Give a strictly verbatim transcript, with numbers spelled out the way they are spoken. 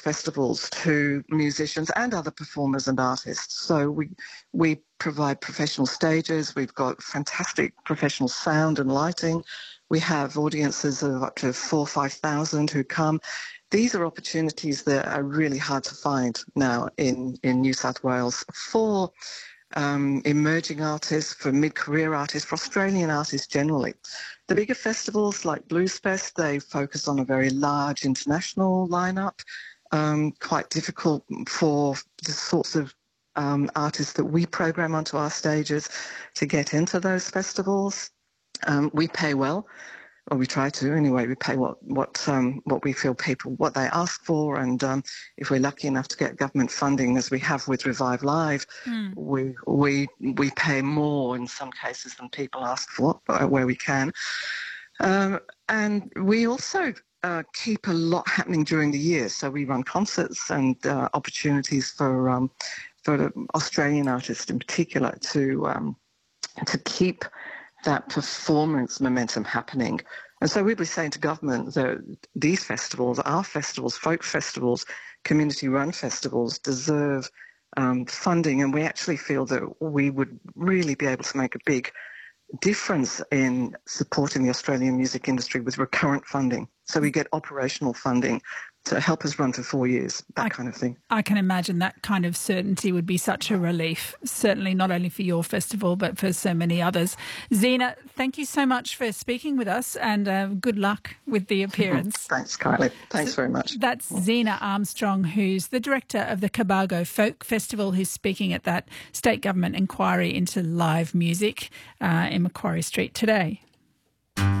festivals to musicians and other performers and artists. So we we provide professional stages. We've got fantastic professional sound and lighting. We have audiences of up to four or five thousand who come. These are opportunities that are really hard to find now in, in New South Wales for um, emerging artists, for mid-career artists, for Australian artists generally. The bigger festivals like Bluesfest, they focus on a very large international lineup, um, quite difficult for the sorts of um, artists that we program onto our stages to get into those festivals. Um, we pay well. Or we try to anyway. We pay what what um, what we feel people what they ask for, and um, if we're lucky enough to get government funding, as we have with Revive Live, mm. we we we pay more in some cases than people ask for, where we can. Um, and we also uh, keep a lot happening during the year. So we run concerts and uh, opportunities for um, for Australian artists in particular to um, to keep that performance momentum happening. And so we'll be saying to government that these festivals, our festivals, folk festivals, community-run festivals, deserve um, funding, and we actually feel that we would really be able to make a big difference in supporting the Australian music industry with recurrent funding. So we get operational funding to help us run for four years, that I, kind of thing. I can imagine that kind of certainty would be such a relief, certainly not only for your festival but for so many others. Zena, thank you so much for speaking with us, and uh, good luck with the appearance. Thanks, Kylie. Thanks so very much. That's Zena Armstrong, who's the director of the Cobargo Folk Festival, who's speaking at that state government inquiry into live music uh, in Macquarie Street today.